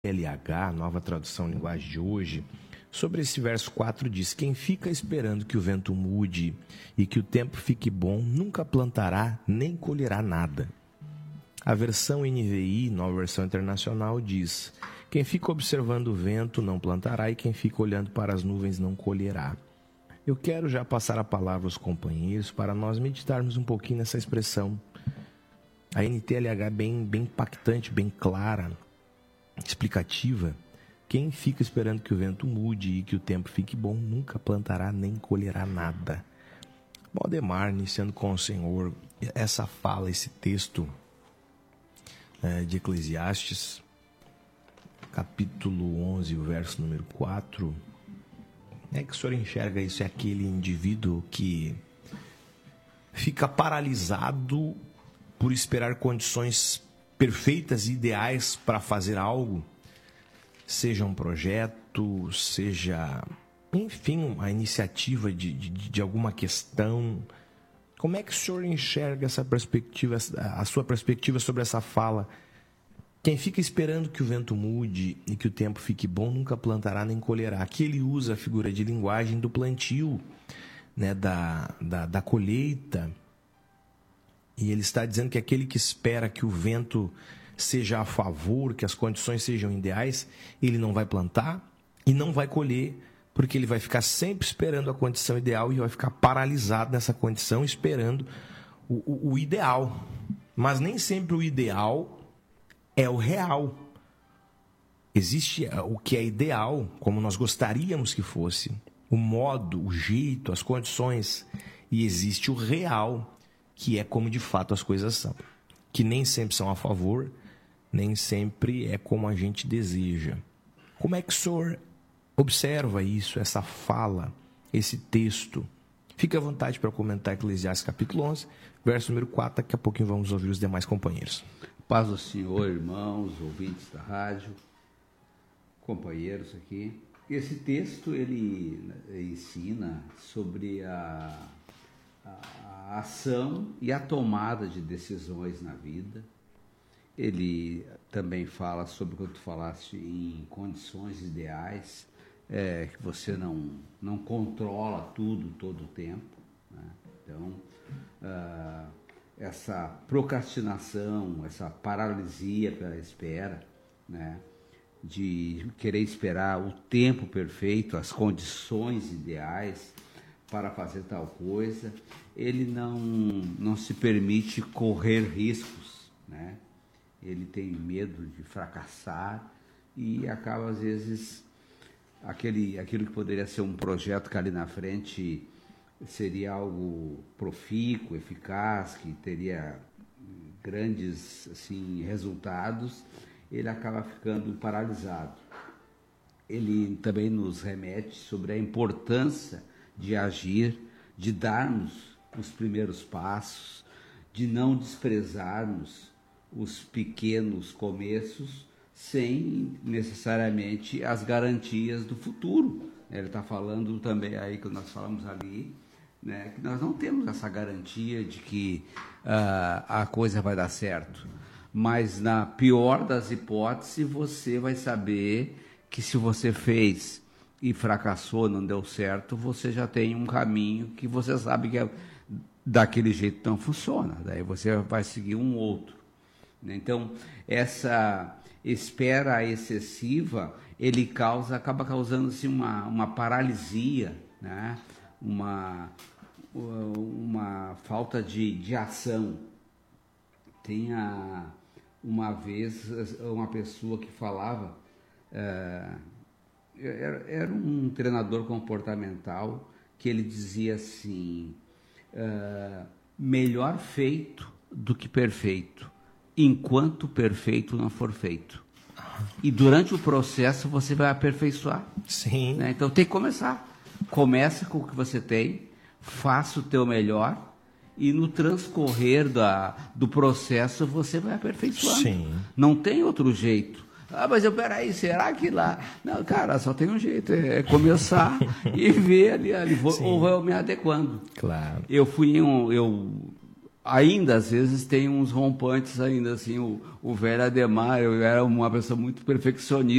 LH, nova tradução linguagem de hoje, sobre esse verso 4 diz: quem fica esperando que o vento mude e que o tempo fique bom, nunca plantará nem colherá nada. A versão NVI, nova versão internacional, diz: quem fica observando o vento não plantará e quem fica olhando para as nuvens não colherá. Eu quero já passar a palavra aos companheiros para nós meditarmos um pouquinho nessa expressão. A NTLH é bem impactante, bem clara, explicativa. Quem fica esperando que o vento mude e que o tempo fique bom, nunca plantará nem colherá nada. Valdemar, iniciando com o Senhor, essa fala, esse texto de Eclesiastes, capítulo 11, o verso número 4, é que o senhor enxerga isso? É aquele indivíduo que fica paralisado por esperar condições perfeitas e ideais para fazer algo, seja um projeto, seja, enfim, a iniciativa de alguma questão. Como é que o senhor enxerga essa perspectiva, a sua perspectiva sobre essa fala? Quem fica esperando que o vento mude e que o tempo fique bom, nunca plantará nem colherá. Aqui ele usa a figura de linguagem do plantio, né, da colheita. E ele está dizendo que aquele que espera que o vento seja a favor, que as condições sejam ideais, ele não vai plantar e não vai colher, porque ele vai ficar sempre esperando a condição ideal e vai ficar paralisado nessa condição, esperando o ideal. Mas nem sempre o ideal é o real. Existe o que é ideal, como nós gostaríamos que fosse, o modo, o jeito, as condições, e existe o real, que é como de fato as coisas são, que nem sempre são a favor, nem sempre é como a gente deseja. Como é que o senhor observa isso, essa fala, esse texto? Fique à vontade para comentar Eclesiastes capítulo 11, verso número 4, daqui a pouquinho vamos ouvir os demais companheiros. Paz do Senhor, irmãos, ouvintes da rádio, companheiros aqui. Esse texto, ele ensina sobre a ação e a tomada de decisões na vida. Ele também fala sobre, quando tu falaste em condições ideais, que você não controla tudo todo o tempo, né? Então, essa procrastinação, essa paralisia pela espera, né, de querer esperar o tempo perfeito, as condições ideais para fazer tal coisa, ele não se permite correr riscos, né? Ele tem medo de fracassar e acaba, às vezes, aquilo que poderia ser um projeto que ali na frente seria algo profícuo, eficaz, que teria grandes assim, resultados, ele acaba ficando paralisado. Ele também nos remete sobre a importância de agir, de darmos os primeiros passos, de não desprezarmos os pequenos começos sem necessariamente as garantias do futuro. Ele está falando também aí, que nós falamos ali, né, que nós não temos essa garantia de que a coisa vai dar certo. Mas na pior das hipóteses, você vai saber que se você fez e fracassou, não deu certo, você já tem um caminho que você sabe que daquele jeito não funciona. Daí você vai seguir um outro. Então, essa espera excessiva, ele acaba causando assim, uma paralisia, né? uma falta de ação. Tem uma vez uma pessoa que falava, era um treinador comportamental, que ele dizia assim, melhor feito do que perfeito, enquanto perfeito não for feito. E durante o processo você vai aperfeiçoar. Sim. Né? Então tem que começar. Começa com o que você tem, faça o teu melhor, e no transcorrer do processo você vai aperfeiçoando. Sim. Não tem outro jeito. Mas peraí, será que lá... Não, cara, só tem um jeito, é começar e ver ali vou me adequando. Claro. Eu ainda às vezes tem uns rompantes ainda, assim, o velho Ademar, eu era uma pessoa muito perfeccionista,